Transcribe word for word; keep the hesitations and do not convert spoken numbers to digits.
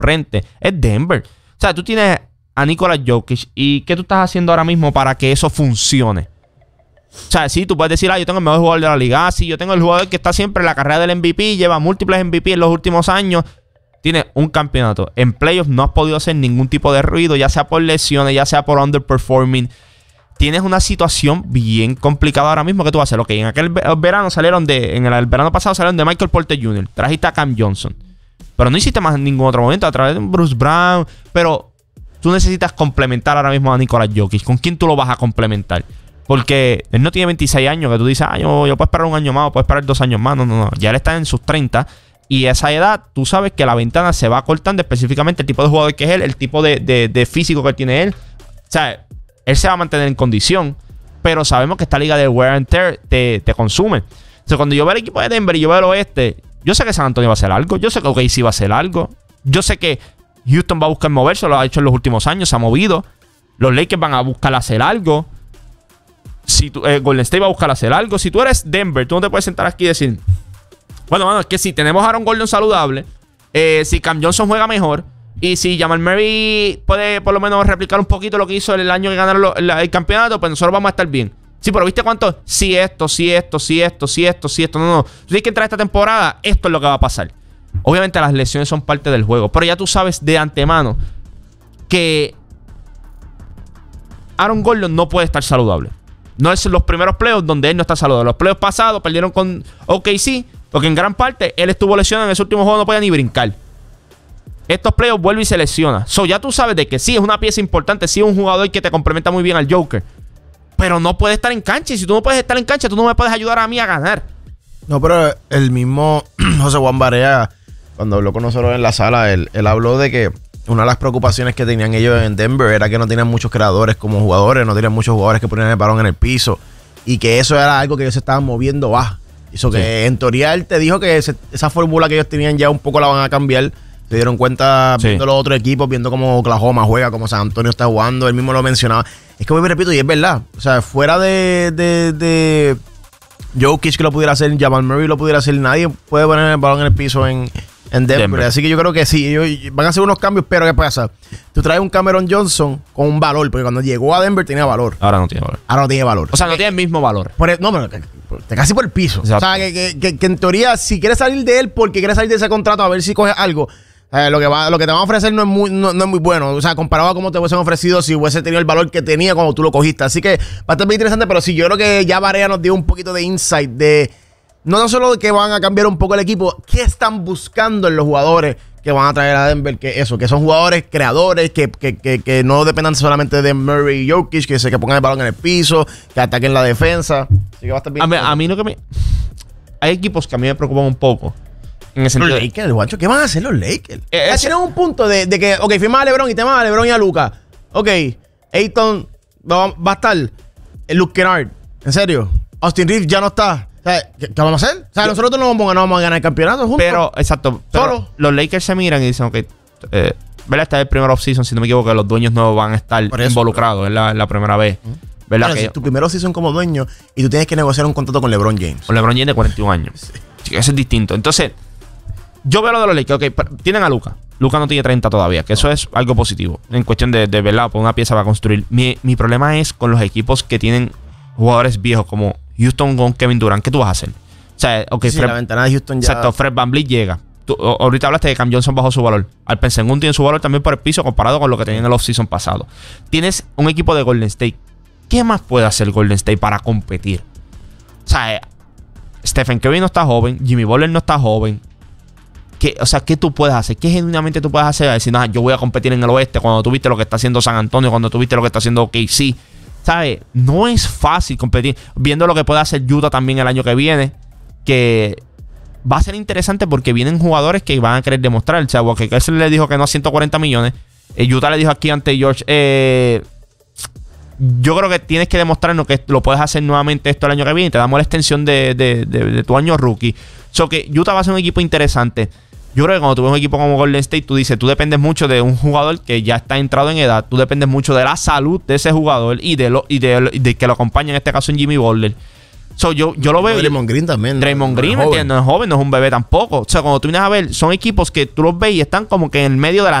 frente es Denver. O sea, tú tienes a Nikola Jokic y ¿qué tú estás haciendo ahora mismo para que eso funcione? O sea, sí, tú puedes decir, ah, yo tengo el mejor jugador de la liga. Ah, sí, yo tengo el jugador que está siempre en la carrera del M V P, lleva múltiples M V P en los últimos años. Tiene un campeonato. En playoffs no has podido hacer ningún tipo de ruido, ya sea por lesiones, ya sea por underperforming. Tienes una situación bien complicada ahora mismo que tú vas a hacer. Ok, en aquel verano salieron de... En el verano pasado salieron de Michael Porter junior Trajiste a Cam Johnson. Pero no hiciste más en ningún otro momento a través de Bruce Brown. Pero tú necesitas complementar ahora mismo a Nikola Jokic. ¿Con quién tú lo vas a complementar? Porque él no tiene veintiséis años que tú dices, ah, yo, yo puedo esperar un año más o puedo esperar dos años más. No, no, no. Ya él está en sus treinta. Y a esa edad, tú sabes que la ventana se va acortando, específicamente el tipo de jugador que es él, el tipo de, de, de físico que tiene él. O sea, él se va a mantener en condición, pero sabemos que esta liga de wear and tear te, te consume. O sea, cuando yo veo el equipo de Denver y yo veo el oeste, yo sé que San Antonio va a hacer algo, yo sé que O K C va a hacer algo, yo sé que Houston va a buscar moverse, lo ha hecho en los últimos años, se ha movido. Los Lakers van a buscar hacer algo. Si tú, eh, Golden State va a buscar hacer algo. Si tú eres Denver, tú no te puedes sentar aquí y decir... Bueno, mano, es que si tenemos a Aaron Gordon saludable, eh, si Cam Johnson juega mejor y si Jamal Murray puede por lo menos replicar un poquito lo que hizo el año que ganaron lo, la, el campeonato, pues nosotros vamos a estar bien. Sí, pero ¿viste cuánto? Sí esto, sí esto, sí esto, sí esto, sí esto. No, no. Tú tienes que entrar esta temporada, esto es lo que va a pasar. Obviamente las lesiones son parte del juego, pero ya tú sabes de antemano que Aaron Gordon no puede estar saludable. No es los primeros playoffs donde él no está saludable. Los playoffs pasados perdieron con O K C. Porque en gran parte él estuvo lesionado en ese último juego, no podía ni brincar. Estos playoffs vuelve y se lesiona. So ya tú sabes de que sí es una pieza importante, sí es un jugador que te complementa muy bien al Joker. Pero no puede estar en cancha. Y si tú no puedes estar en cancha, tú no me puedes ayudar a mí a ganar. No, pero el mismo José Juan Barea, cuando habló con nosotros en la sala, él, él habló de que una de las preocupaciones que tenían ellos en Denver era que no tenían muchos creadores como jugadores, no tenían muchos jugadores que ponían el balón en el piso. Y que eso era algo que ellos se estaban moviendo bajo. Eso que sí. En teoría él te dijo que ese, esa fórmula que ellos tenían ya un poco la van a cambiar. Se dieron cuenta sí. viendo los otros equipos, viendo cómo Oklahoma juega, cómo San Antonio está jugando. Él mismo lo mencionaba. Es que me repito, y es verdad. O sea, fuera de, de, de Jokic que lo pudiera hacer, Jamal Murray lo pudiera hacer, nadie puede poner el balón en el piso en, en Denver. Denver. Así que yo creo que sí, ellos van a hacer unos cambios, pero ¿qué pasa? Tú traes un Cameron Johnson con un valor, porque cuando llegó a Denver tenía valor. Ahora no tiene valor. Ahora no tiene valor. O sea, no tiene el mismo valor. Por el, no, pero te casi por el piso. Exacto. O sea, que, que, que, que en teoría, si quieres salir de él porque quieres salir de ese contrato a ver si coges algo, eh, lo, que va, lo que te van a ofrecer no es, muy, no, no es muy bueno. O sea, comparado a cómo te hubiesen ofrecido si hubiese tenido el valor que tenía cuando tú lo cogiste. Así que va a estar muy interesante, pero sí, yo creo que ya Barea nos dio un poquito de insight de no, no solo de que van a cambiar un poco el equipo, qué están buscando en los jugadores que van a traer a Denver, que eso, que son jugadores creadores, que, que, que, que no dependan solamente de Murray y Jokic, que se que pongan el balón en el piso, que ataquen la defensa. Así que va a estar bien. A mí, a mí no que me... Hay equipos que a mí me preocupan un poco. En el sentido los Lakers, guacho, ¿qué van a hacer los Lakers? Eh, ya tienen un punto de, de que, ok, firma a LeBron y te vas a LeBron y a Luka. Ok, Ayton va, va a estar. Luke Kennard, ¿en serio? Austin Reeves ya no está. O sea, ¿qué, ¿qué vamos a hacer? O sea, yo, nosotros no vamos, no vamos a ganar el campeonato juntos. Pero, exacto. Pero solo. Los Lakers se miran y dicen, ok, eh, ¿verdad? Este es el primer offseason, si no me equivoco, que los dueños no van a estar involucrados. Es la, la primera vez. Uh-huh. ¿Verdad? Bueno, que si tu primer offseason como dueño y tú tienes que negociar un contrato con LeBron James. Con LeBron James de cuarenta y un años. Sí. Eso es distinto. Entonces, yo veo lo de los Lakers. Ok, tienen a Luka. Luka no tiene treinta todavía, que eso es algo positivo. En cuestión de, de verdad, por una pieza para construir. Mi, mi problema es con los equipos que tienen jugadores viejos como Houston con Kevin Durant. ¿Qué tú vas a hacer? O sea, ok, sí, Fred, la ventana de Houston ya... Exacto, Fred VanVleet llega. Tú, ahorita hablaste de Cam Johnson bajó su valor. Alperen Sengun tiene su valor también por el piso comparado con lo que tenía en el offseason pasado. Tienes un equipo de Golden State. ¿Qué más puede hacer Golden State para competir? O sea, eh, Stephen Curry no está joven, Jimmy Butler no está joven. ¿Qué, o sea, ¿qué tú puedes hacer? ¿Qué genuinamente tú puedes hacer? A decir, no, yo voy a competir en el oeste cuando tú viste lo que está haciendo San Antonio, cuando tú viste lo que está haciendo O K C. ¿Sabes? No es fácil competir. Viendo lo que puede hacer Utah también el año que viene, que va a ser interesante porque vienen jugadores que van a querer demostrar. O sea, Walker Kessler le dijo que no a ciento cuarenta millones. Eh, Utah le dijo aquí ante George, eh, yo creo que tienes que demostrarnos que lo puedes hacer nuevamente esto el año que viene y te damos la extensión de, de, de, de tu año rookie. So que Utah va a ser un equipo interesante. Yo creo que cuando tú ves un equipo como Golden State, tú dices, tú dependes mucho de un jugador que ya está entrado en edad, tú dependes mucho de la salud de ese jugador y de, lo, y de, y de que lo acompaña, en este caso en Jimmy Butler. So, yo, yo lo veo. Draymond Green también. Draymond Green, no es ¿me entiendes? No es joven, no es un bebé tampoco. O sea, cuando tú vienes a ver, son equipos que tú los ves y están como que en el medio de la